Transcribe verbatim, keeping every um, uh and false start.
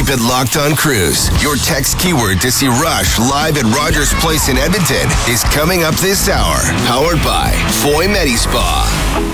Keep it locked on Cruise. Your text keyword to see Rush live at Rogers Place in Edmonton is coming up this hour. Powered by Foy Medi Spa.